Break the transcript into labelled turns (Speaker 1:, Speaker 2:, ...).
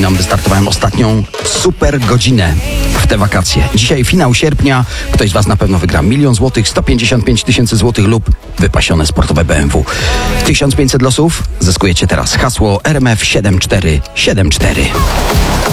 Speaker 1: przypominam, wystartowałem ostatnią super godzinę w te wakacje. Dzisiaj finał sierpnia. Ktoś z was na pewno wygra 1 000 000 złotych, 155 000 złotych lub wypasione sportowe BMW. 1500 losów zyskujecie teraz. Hasło RMF 7474.